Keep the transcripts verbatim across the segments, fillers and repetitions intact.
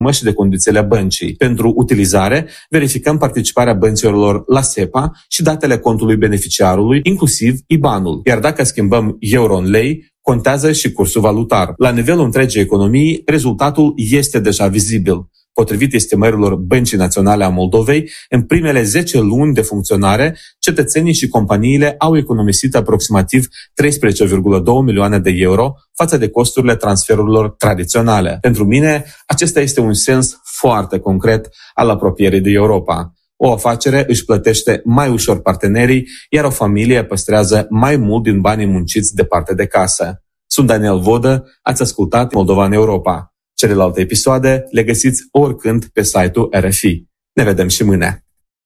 și de condițiile băncii. Pentru utilizare, verificăm participarea băncilor la SEPA și datele contului beneficiarului, inclusiv I B A N-ul. Iar dacă schimbăm euro în lei, contează și cursul valutar. La nivelul întregii economii, rezultatul este deja vizibil. Potrivit estimărilor Băncii Naționale a Moldovei, în primele zece luni de funcționare, cetățenii și companiile au economisit aproximativ treisprezece virgulă doi milioane de euro față de costurile transferurilor tradiționale. Pentru mine, acesta este un sens foarte concret al apropierii de Europa. O afacere își plătește mai ușor partenerii, iar o familie păstrează mai mult din banii munciți departe de casă. Sunt Daniel Vodă, ați ascultat Moldovan Europa. Celelalte episoade le găsiți oricând pe site-ul R F I. Ne vedem și mâine!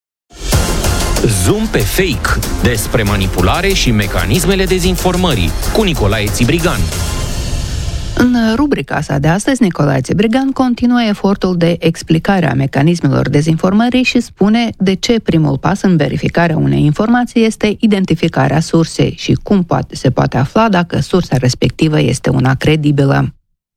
Zoom pe fake, despre manipulare și mecanismele dezinformării, cu Nicolae Țibrigan. În rubrica sa de astăzi, Nicolae Țibrigan continuă efortul de explicare a mecanismelor dezinformării și spune de ce primul pas în verificarea unei informații este identificarea sursei și cum poate, se poate afla dacă sursa respectivă este una credibilă.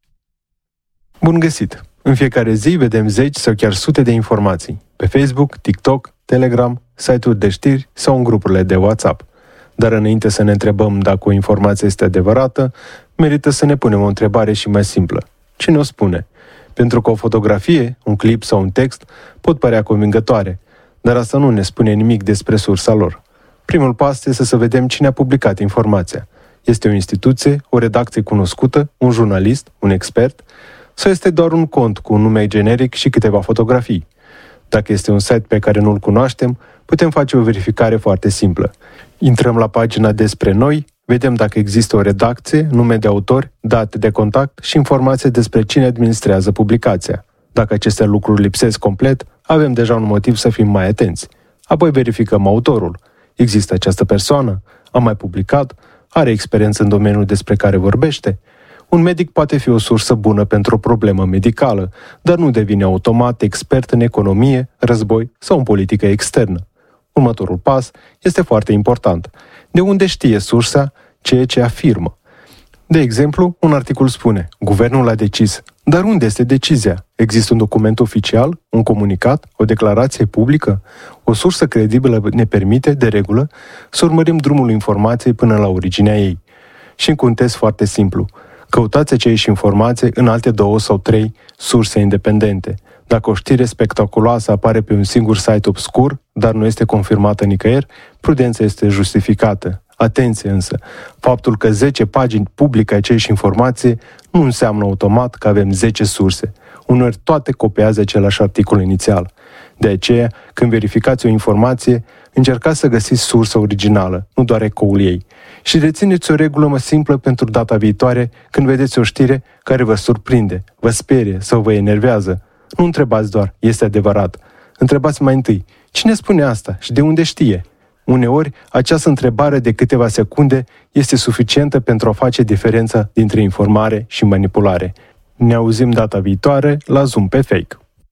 Bun găsit! În fiecare zi vedem zeci sau chiar sute de informații pe Facebook, TikTok, Telegram, site-uri de știri sau în grupurile de WhatsApp. Dar înainte să ne întrebăm dacă o informație este adevărată, merită să ne punem o întrebare și mai simplă. Cine o spune? Pentru că o fotografie, un clip sau un text pot părea convingătoare, dar asta nu ne spune nimic despre sursa lor. Primul pas este să vedem cine a publicat informația. Este o instituție, o redacție cunoscută, un jurnalist, un expert, sau este doar un cont cu un nume generic și câteva fotografii? Dacă este un site pe care nu-l cunoaștem, putem face o verificare foarte simplă. Intrăm la pagina despre noi, vedem dacă există o redacție, nume de autor, date de contact și informații despre cine administrează publicația. Dacă aceste lucruri lipsesc complet, avem deja un motiv să fim mai atenți. Apoi verificăm autorul. Există această persoană? A mai publicat? Are experiență în domeniul despre care vorbește? Un medic poate fi o sursă bună pentru o problemă medicală, dar nu devine automat expert în economie, război sau în politică externă. Următorul pas este foarte important. De unde știe sursa ceea ce afirmă? De exemplu, un articol spune, guvernul a decis, dar unde este decizia? Există un document oficial, un comunicat, o declarație publică? O sursă credibilă ne permite, de regulă, să urmărim drumul informației până la originea ei. Și în context foarte simplu, căutați aceeași informație în alte două sau trei surse independente. Dacă o știre spectaculoasă apare pe un singur site obscur, dar nu este confirmată nicăieri, prudența este justificată. Atenție însă, faptul că zece pagini publică aceeași informație nu înseamnă automat că avem zece surse. Uneori toate copiază același articol inițial. De aceea, când verificați o informație, încercați să găsiți sursa originală, nu doar ecoul ei. Și rețineți o regulă simplă pentru data viitoare când vedeți o știre care vă surprinde, vă sperie sau vă enervează. Nu întrebați doar, este adevărat. Întrebați mai întâi, cine spune asta și de unde știe? Uneori, această întrebare de câteva secunde este suficientă pentru a face diferența dintre informare și manipulare. Ne auzim data viitoare la Zoom pe Fake.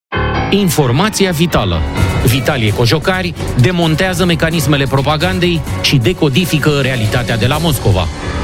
Informația vitală. Vitalie Cojocari demontează mecanismele propagandei și decodifică realitatea de la Moscova.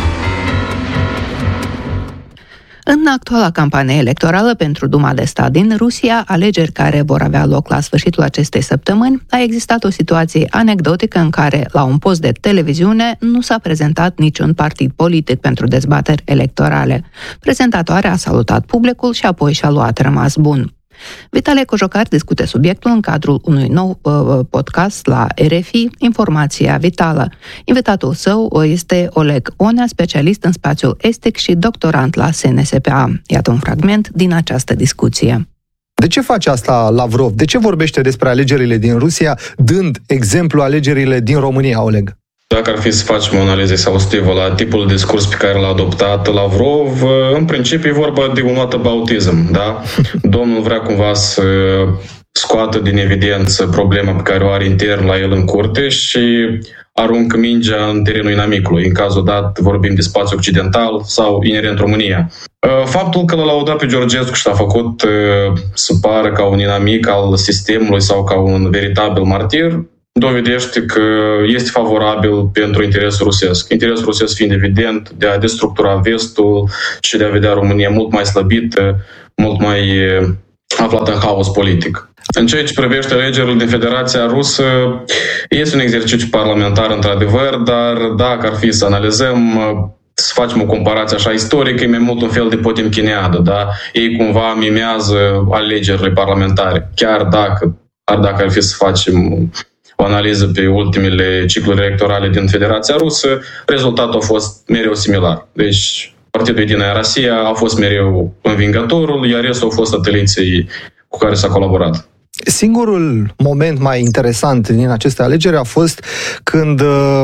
În actuala campanie electorală pentru Duma de Stat din Rusia, alegeri care vor avea loc la sfârșitul acestei săptămâni, a existat o situație anecdotică în care, la un post de televiziune, nu s-a prezentat niciun partid politic pentru dezbateri electorale. Prezentatoarea a salutat publicul și apoi și-a luat rămas bun. Vitalie Cojocari discută subiectul în cadrul unui nou uh, podcast la R F I, Informația Vitală. Invitatul său este Oleg Onea, specialist în spațiul estic și doctorant la S N S P A. Iată un fragment din această discuție. De ce face asta Lavrov? De ce vorbește despre alegerile din Rusia, dând exemplu alegerile din România, Oleg? Dacă ar fi să facem o analiză exhaustivă la tipul de discurs pe care l-a adoptat Lavrov, în principiu e vorba de un whataboutism, da? Domnul vrea cumva să scoată din evidență problema pe care o are intern la el în curte și aruncă mingea în terenul inamicului. În cazul dat vorbim de spațiu occidental sau inerent România. Faptul că l-a laudat pe Georgescu și l-a făcut să pară ca un inamic al sistemului sau ca un veritabil martir, dovedește că este favorabil pentru interesul rusesc. Interesul rusesc fiind evident de a destructura vestul și de a vedea România mult mai slăbită, mult mai aflat în haos politic. În ceea ce privește alegerile din Federația Rusă, este un exercițiu parlamentar într-adevăr, dar dacă ar fi să analizăm, să facem o comparație așa istorică, e mai mult un fel de potemkineadă, da? Ei cumva mimează alegerile parlamentare, chiar dacă, chiar dacă ar fi să facem o analiză pe ultimele cicluri electorale din Federația Rusă, rezultatul a fost mereu similar. Deci, Partidul Единая Россия a fost mereu învingătorul, iar restul au fost sateliții cu care s-a colaborat. Singurul moment mai interesant din aceste alegeri a fost când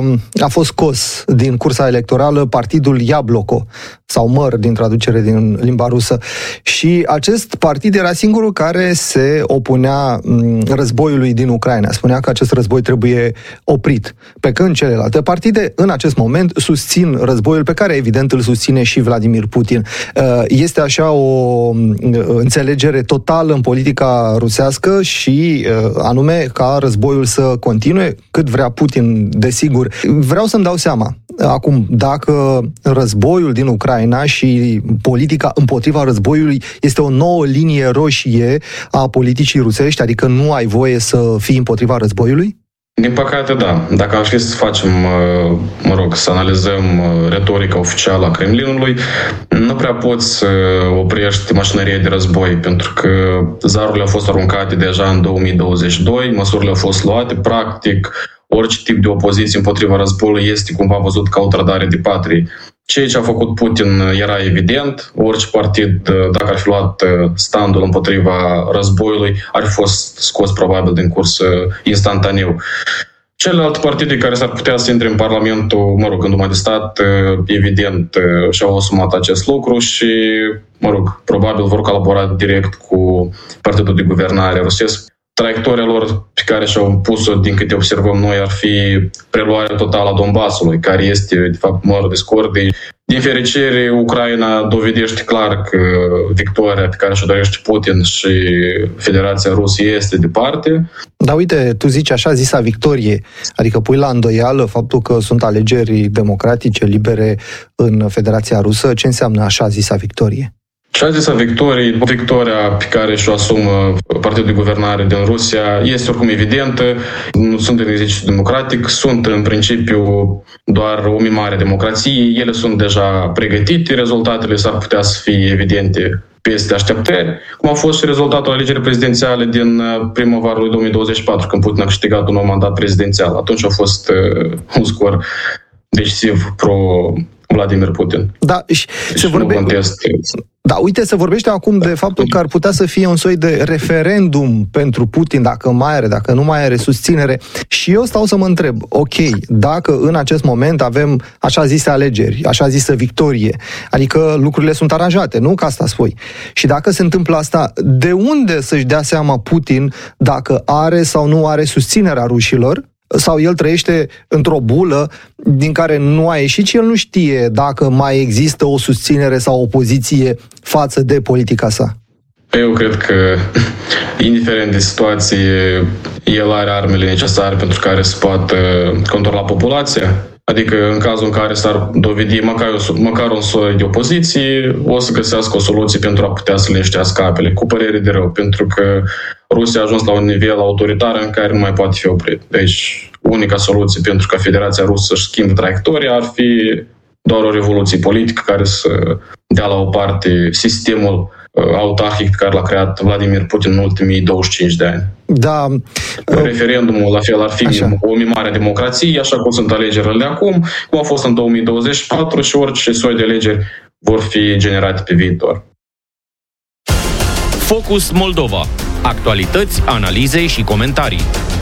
a fost scos din cursa electorală partidul Iabloko, sau Măr din traducere din limba rusă. Și acest partid era singurul care se opunea războiului din Ucraina. Spunea că acest război trebuie oprit. Pe când celelalte partide, în acest moment, susțin războiul pe care, evident, îl susține și Vladimir Putin. Este așa o înțelegere totală în politica rusească și anume ca războiul să continue cât vrea Putin, desigur. Vreau să-mi dau seama acum dacă războiul din Ucraina și politica împotriva războiului este o nouă linie roșie a politicii rusești, adică nu ai voie să fii împotriva războiului? Din păcate, da. Dacă aș fi să facem, mă rog, să analizăm retorica oficială a Kremlinului, nu prea poți să oprești mașinăria de război, pentru că zarurile au fost aruncate deja în două mii douăzeci și doi, măsurile au fost luate, practic, orice tip de opoziție împotriva războiului este cumva văzut ca o trădare de patrie. Ceea ce a făcut Putin era evident, orice partid, dacă ar fi luat standul împotriva războiului, ar fi fost scos probabil din curs instantaneu. Celelalte partide care s-ar putea să intre în Parlamentul, mă rog, în Duma de Stat, evident, și-au asumat acest lucru și, mă rog, probabil vor colabora direct cu Partidul de Guvernare rusesc. Traiectoria lor pe care și-au pus-o, din câte observăm noi, ar fi preluarea totală a Donbasului, care este, de fapt, mărul de scordii. Din fericire, Ucraina dovedește clar că victoria pe care și-o dorește Putin și Federația Rusă este departe. Dar uite, tu zici așa zisa victorie, adică pui la îndoială faptul că sunt alegeri democratice, libere în Federația Rusă. Ce înseamnă așa zisa victorie? Așa zisa victorie, victoria pe care și-o asumă Partidul de Guvernare din Rusia este oricum evidentă. Nu sunt în exercițiu democratic, sunt în principiu doar o mimare a democrației. Ele sunt deja pregătite, rezultatele s-ar putea să fie evidente peste așteptări, cum a fost și rezultatul alegerii prezidențiale din primăvara lui două mii douăzeci și patru, când Putin a câștigat un nou mandat prezidențial. Atunci a fost uh, un scor decisiv pro Vladimir Putin. Da, și deci se vorbește. Da, uite, se vorbește acum de faptul că ar putea să fie un soi de referendum pentru Putin, dacă mai are, dacă nu mai are susținere. Și eu stau să mă întreb, ok, dacă în acest moment avem așa zise alegeri, așa zisă victorie, adică lucrurile sunt aranjate, nu? Că asta spui. Și dacă se întâmplă asta, de unde să-și dea seama Putin dacă are sau nu are susținerea rușilor? Sau el trăiește într-o bulă din care nu a ieșit și el nu știe dacă mai există o susținere sau o opoziție față de politica sa? Eu cred că, indiferent de situație, el are armele necesare pentru care să poată controla populația. Adică, în cazul în care s-ar dovedi măcar, măcar un soi de opoziție, o să găsească o soluție pentru a putea să liniștească apele, cu părere de rău, pentru că Rusia a ajuns la un nivel autoritar în care nu mai poate fi oprit. Deci, unica soluție pentru ca Federația Rusă să-și schimbe traiectoria ar fi doar o revoluție politică care să dea la o parte sistemul autarhic pe care l-a creat Vladimir Putin în ultimii douăzeci și cinci de ani. Da. Referendumul, la fel, ar fi așa. O mimare a democrației, așa cum sunt alegerile de acum, cum a fost în două mii douăzeci și patru și orice soi de alegeri vor fi generate pe viitor. Focus Moldova. Actualități, analize și comentarii.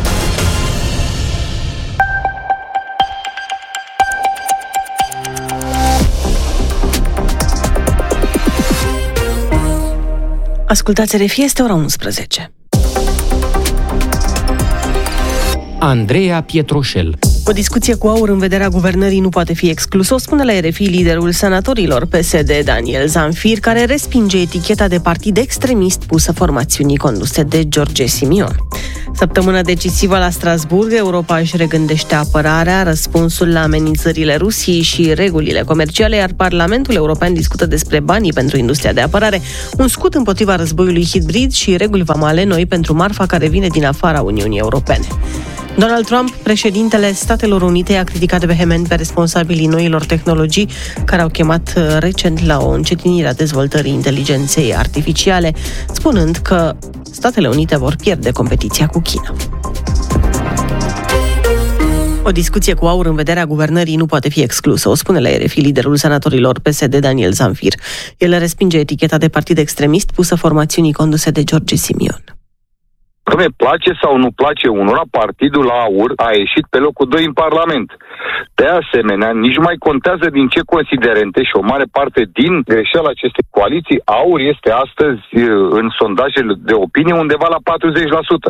Ascultați R F I, este ora unsprezece. Andreea Pietroșel. O discuție cu AUR în vederea guvernării nu poate fi exclusă, o spune la R F I liderul senatorilor P S D, Daniel Zamfir, care respinge eticheta de partid extremist pusă formațiunii conduse de George Simion. Săptămână decisivă la Strasbourg, Europa își regândește apărarea, răspunsul la amenințările Rusiei și regulile comerciale, iar Parlamentul European discută despre banii pentru industria de apărare, un scut împotriva războiului hibrid și reguli vamale noi pentru marfa care vine din afara Uniunii Europene. Donald Trump, președintele Statelor Unite, a criticat vehement pe responsabilii noilor tehnologii care au chemat recent la o încetinire a dezvoltării inteligenței artificiale, spunând că Statele Unite vor pierde competiția cu China. O discuție cu aur în vederea guvernării nu poate fi exclusă, o spune la R F I liderul senatorilor P S D, Daniel Zamfir. El respinge eticheta de partid extremist pusă formațiunii conduse de George Simion. Doamne, place sau nu place unora, partidul AUR a ieșit pe locul doi în Parlament. De asemenea, nici mai contează din ce considerente și o mare parte din greșeala acestei coaliții, AUR este astăzi în sondajele de opinie undeva la patruzeci la sută.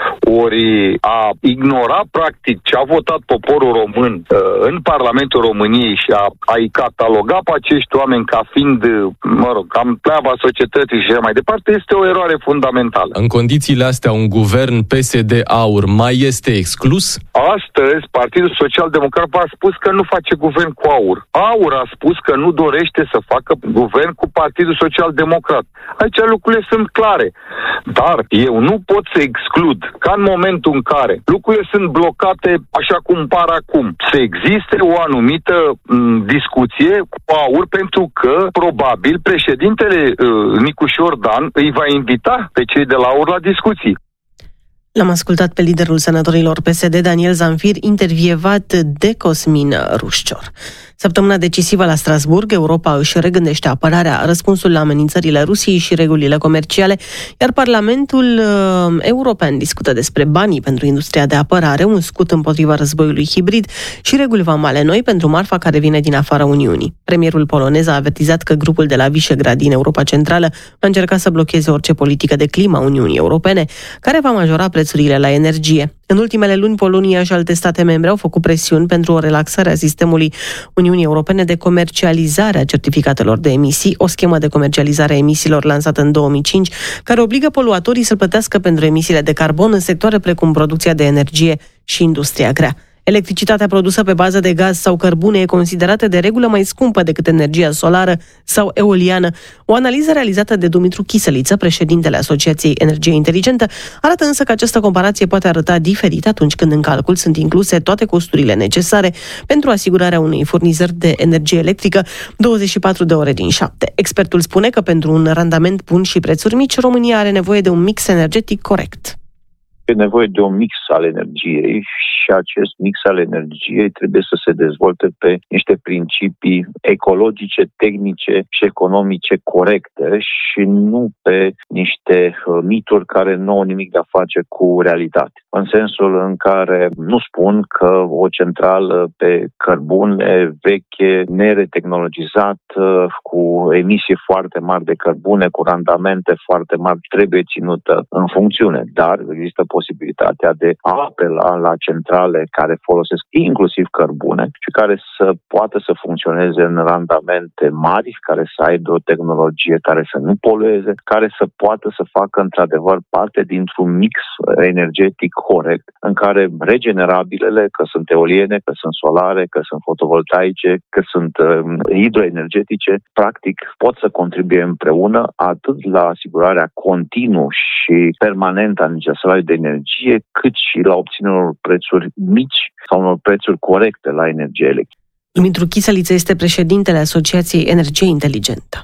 Ori a ignora practic ce a votat poporul român în Parlamentul României și a, a-i cataloga pe acești oameni ca fiind, mă rog, cam pleava societății și așa mai departe, este o eroare fundamentală. În condițiile astea, un guvern P S D-AUR mai este exclus? Astăzi, Partidul Social-Democrat a spus că nu face guvern cu AUR. AUR a spus că nu dorește să facă guvern cu Partidul Social-Democrat. Aici lucrurile sunt clare. Dar eu nu pot să exclud ca în momentul în care lucrurile sunt blocate așa cum par acum, să existe o anumită m- discuție cu AUR, pentru că probabil președintele uh, Nicu Șordan îi va invita pe cei de la AUR la discuții. L-am ascultat pe liderul senatorilor P S D, Daniel Zamfir, intervievat de Cosmin Rușcior. Săptămâna decisivă la Strasbourg, Europa își regândește apărarea, răspunsul la amenințările Rusiei și regulile comerciale, iar Parlamentul uh, European discută despre banii pentru industria de apărare, un scut împotriva războiului hibrid și reguli vamale noi pentru marfa care vine din afara Uniunii. Premierul polonez a avertizat că grupul de la Visegrad din Europa Centrală va încerca să blocheze orice politică de climă a Uniunii Europene, care va majora prețurile la energie. În ultimele luni, Polonia și alte state membre au făcut presiuni pentru o relaxare a sistemului Uniunii Europene de comercializare a certificatelor de emisii, o schemă de comercializare a emisiilor lansată în două mii cinci, care obligă poluatorii să plătească pentru emisiile de carbon în sectoare precum producția de energie și industria grea. Electricitatea produsă pe bază de gaz sau cărbune e considerată de regulă mai scumpă decât energia solară sau eoliană. O analiză realizată de Dumitru Chisăliță, președintele Asociației Energie Inteligentă, arată însă că această comparație poate arăta diferit atunci când în calcul sunt incluse toate costurile necesare pentru asigurarea unei furnizări de energie electrică douăzeci și patru de ore din șapte. Expertul spune că pentru un randament bun și prețuri mici, România are nevoie de un mix energetic corect. E nevoie de un mix al energiei și acest mix al energiei trebuie să se dezvolte pe niște principii ecologice, tehnice și economice corecte și nu pe niște mituri care nu au nimic de a face cu realitate. În sensul în care nu spun că o centrală pe cărbune veche, neretehnologizată, cu emisii foarte mari de cărbune, cu randamente foarte mari, trebuie ținută în funcțiune, dar există posibilitatea de a apela la centrale care folosesc inclusiv cărbune și care să poată să funcționeze în randamente mari, care să aibă o tehnologie care să nu polueze, care să poată să facă într-adevăr parte dintr-un mix energetic corect, în care regenerabilele, că sunt eoliene, că sunt solare, că sunt fotovoltaice, că sunt uh, hidroenergetice, practic pot să contribuie împreună atât la asigurarea continuă și permanentă a necesarului de energie, cât și la obținerea unor prețuri mici sau unor prețuri corecte la energie electrică. Dumitru Chisăliță este președintele Asociației Energie Inteligentă.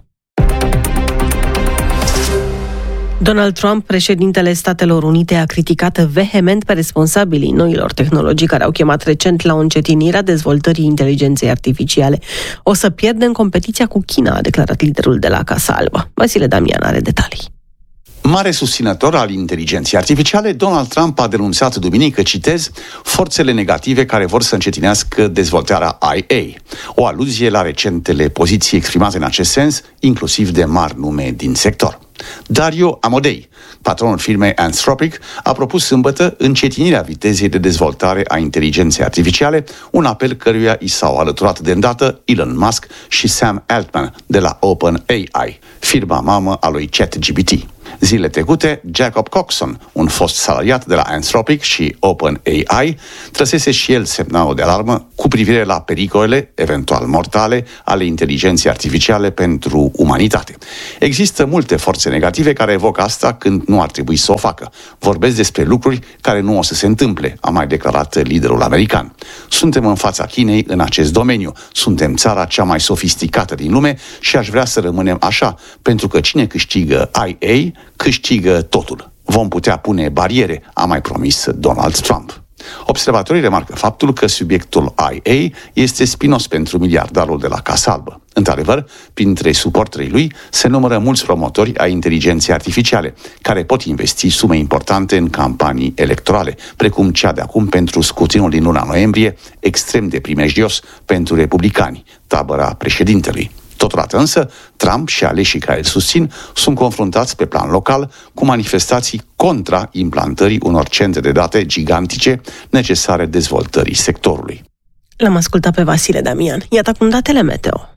Donald Trump, președintele Statelor Unite, a criticat vehement pe responsabilii noilor tehnologii care au chemat recent la o încetinire a dezvoltării inteligenței artificiale. O să pierdem competiția cu China, a declarat liderul de la Casa Albă. Vasile Damian are detalii. Mare susținător al inteligenței artificiale, Donald Trump a denunțat duminică, citez, forțele negative care vor să încetinească dezvoltarea I A, o aluzie la recentele poziții exprimate în acest sens, inclusiv de mari nume din sector. Dario Amodei, patronul firmei Anthropic, a propus sâmbătă încetinirea vitezei de dezvoltare a inteligenței artificiale, un apel căruia i s-au alăturat de îndată Elon Musk și Sam Altman de la OpenAI, firma mamă a lui ChatGPT. Zile trecute, Jacob Coxon, un fost salariat de la Anthropic și OpenAI, trăsese și el semnalul de alarmă cu privire la pericolele, eventual mortale, ale inteligenței artificiale pentru umanitate. Există multe forțe negative care evocă asta când nu ar trebui să o facă. Vorbesc despre lucruri care nu o să se întâmple, a mai declarat liderul american. Suntem în fața Chinei în acest domeniu. Suntem țara cea mai sofisticată din lume și aș vrea să rămânem așa, pentru că cine câștigă I A, câștigă totul. Vom putea pune bariere, a mai promis Donald Trump. Observatorii remarcă faptul că subiectul I A este spinos pentru miliardarul de la Casa Albă. Într-adevăr, printre suporterii lui se numără mulți promotori ai inteligenței artificiale, care pot investi sume importante în campanii electorale, precum cea de acum pentru scrutinul din luna noiembrie, extrem de primejdios pentru republicani, tabăra președintelui. Totodată însă, Trump și aleșii care îl susțin sunt confruntați pe plan local cu manifestații contra implantării unor centre de date gigantice necesare dezvoltării sectorului. L-am ascultat pe Vasile Damian. Iată acum datele meteo.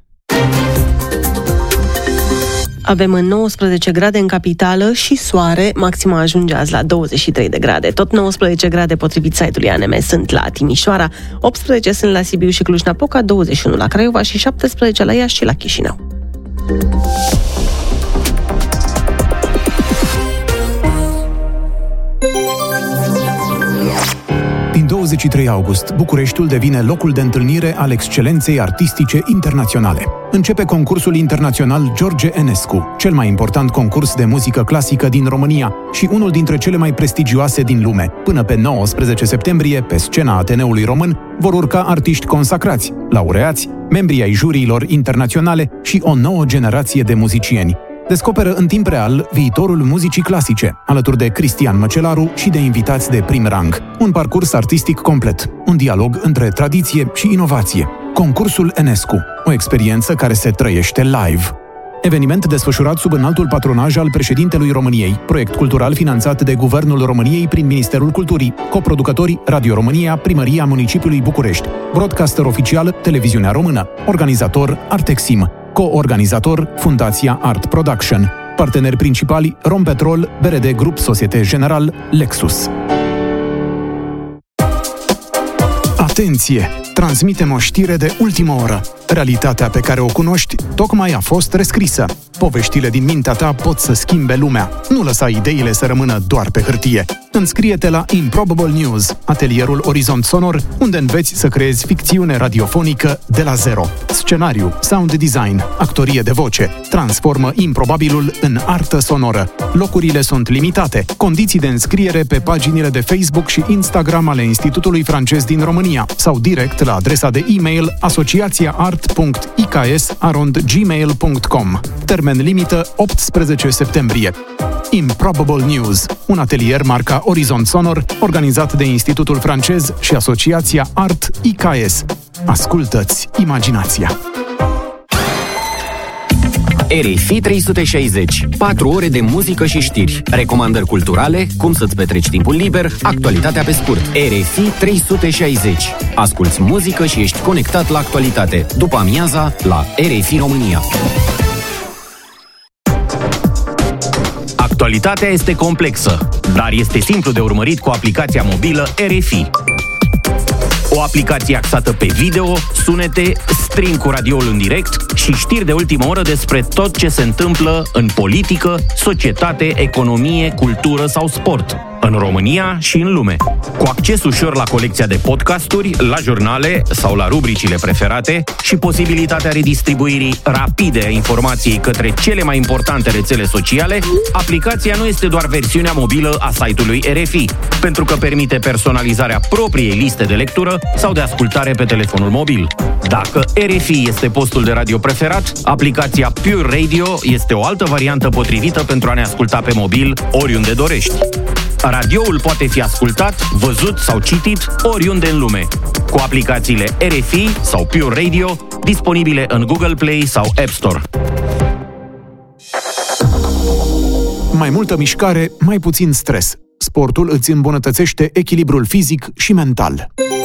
Avem nouăsprezece grade în capitală și soare, maxima ajunge azi la douăzeci și trei de grade. Tot nouăsprezece grade potrivit site-ului A N M sunt la Timișoara, optsprezece sunt la Sibiu și Cluj-Napoca, douăzeci și unu la Craiova și șaptesprezece la Iași și la Chișinău. Din douăzeci și trei august, Bucureștiul devine locul de întâlnire al excelenței artistice internaționale. Începe concursul internațional George Enescu, cel mai important concurs de muzică clasică din România și unul dintre cele mai prestigioase din lume. Până pe nouăsprezece septembrie, pe scena Ateneului Român, vor urca artiști consacrați, laureați, membri ai juriilor internaționale și o nouă generație de muzicieni. Descoperă în timp real viitorul muzicii clasice, alături de Cristian Măcelaru și de invitați de prim rang. Un parcurs artistic complet, un dialog între tradiție și inovație. Concursul Enescu, o experiență care se trăiește live. Eveniment desfășurat sub înaltul patronaj al președintelui României, proiect cultural finanțat de Guvernul României prin Ministerul Culturii, coproducători Radio România, Primăria Municipiului București, broadcaster oficial Televiziunea Română, organizator Artexim, co-organizator Fundația Art Production, parteneri principali Rompetrol, B R D Grup Societe General, Lexus. Atenție! Transmitem o știre de ultimă oră. Realitatea pe care o cunoști tocmai a fost rescrisă. Poveștile din mintea ta pot să schimbe lumea. Nu lăsa ideile să rămână doar pe hârtie. Înscrie-te la Improbable News, atelierul Orizont Sonor, unde înveți să creezi ficțiune radiofonică de la zero. Scenariu, sound design, actorie de voce. Transformă improbabilul în artă sonoră. Locurile sunt limitate. Condiții de înscriere pe paginile de Facebook și Instagram ale Institutului Francez din România sau direct la adresa de e-mail asociațiaart punct i k s arond gmail punct com. Termen limită optsprezece septembrie. Improbable News, un atelier marca Orizont Sonor, organizat de Institutul Francez și Asociația Art I K S. Ascultă-ți imaginația! R F I trei sute șaizeci. patru ore de muzică și știri. Recomandări culturale, cum să-ți petreci timpul liber, actualitatea pe scurt. R F I trei sute șaizeci. Asculți muzică și ești conectat la actualitate. După amiaza, la R F I România. Actualitatea este complexă, dar este simplu de urmărit cu aplicația mobilă R F I. O aplicație axată pe video, sunete, stream cu radioul în direct și știri de ultimă oră despre tot ce se întâmplă în politică, societate, economie, cultură sau sport, în România și în lume. Cu acces ușor la colecția de podcasturi, la jurnale sau la rubricile preferate și posibilitatea redistribuirii rapide a informației către cele mai importante rețele sociale, aplicația nu este doar versiunea mobilă a site-ului R F I, pentru că permite personalizarea propriei liste de lectură sau de ascultare pe telefonul mobil. Dacă R F I este postul de radio preferat, aplicația Pure Radio este o altă variantă potrivită pentru a ne asculta pe mobil oriunde dorești. Radioul poate fi ascultat, văzut sau citit oriunde în lume, cu aplicațiile R F I sau Pure Radio, disponibile în Google Play sau App Store. mai multă mișcare, mai puțin stres. Sportul îți îmbunătățește echilibrul fizic și mental.